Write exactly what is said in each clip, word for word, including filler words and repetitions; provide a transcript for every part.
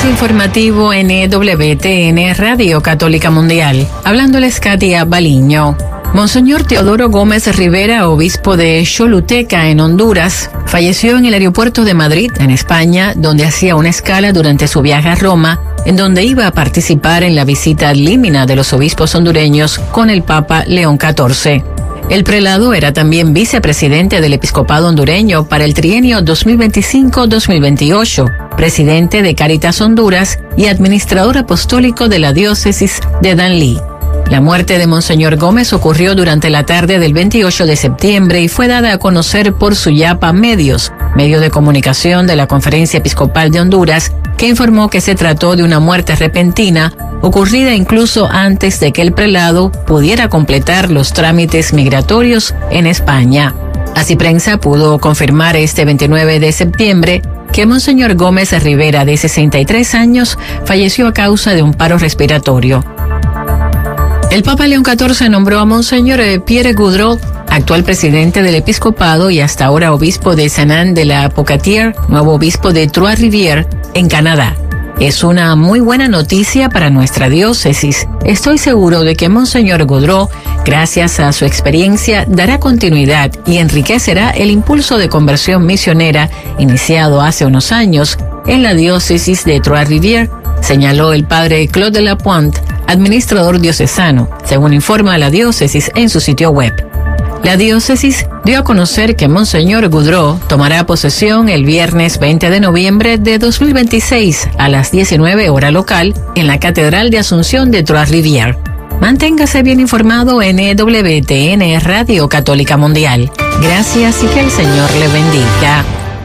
Informativo en E W T N Radio Católica Mundial. Hablándoles Katia Baliño. Monseñor Teodoro Gómez Rivera, obispo de Choluteca, en Honduras, falleció en el aeropuerto de Madrid, en España, donde hacía una escala durante su viaje a Roma, en donde iba a participar en la visita ad limina de los obispos hondureños con el Papa León catorce. El prelado era también vicepresidente del episcopado hondureño para el trienio dos mil veinticinco a dos mil veintiocho, presidente de Cáritas Honduras y administrador apostólico de la diócesis de Danlí. La muerte de Monseñor Gómez ocurrió durante la tarde del veintiocho de septiembre y fue dada a conocer por Suyapa Medios, medio de comunicación de la Conferencia Episcopal de Honduras, que informó que se trató de una muerte repentina, ocurrida incluso antes de que el prelado pudiera completar los trámites migratorios en España. Así Prensa pudo confirmar este veintinueve de septiembre que Monseñor Gómez Rivera, de sesenta y tres años, falleció a causa de un paro respiratorio. El Papa León catorce nombró a Monseñor Pierre Gaudreau, actual presidente del episcopado y hasta ahora obispo de Saint-Anne-de-la-Pocatière, nuevo obispo de Trois-Rivières, en Canadá. Es una muy buena noticia para nuestra diócesis. Estoy seguro de que Monseñor Gaudreau, gracias a su experiencia, dará continuidad y enriquecerá el impulso de conversión misionera iniciado hace unos años en la diócesis de Trois-Rivières, señaló el padre Claude Lapointe, administrador diocesano, según informa la diócesis en su sitio web. La diócesis dio a conocer que Monseñor Gaudreau tomará posesión el viernes veinte de noviembre de dos mil veintiséis a las diecinueve hora local en la Catedral de Asunción de Trois-Rivières. Manténgase bien informado en E W T N Radio Católica Mundial. Gracias y que el Señor le bendiga.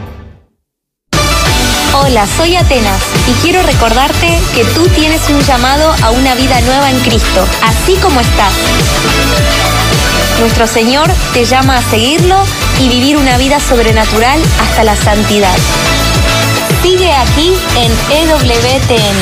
Hola, soy Atenas y quiero recordarte que tú tienes un llamado a una vida nueva en Cristo, así como estás. Nuestro Señor te llama a seguirlo y vivir una vida sobrenatural hasta la santidad. Sigue aquí en E W T N.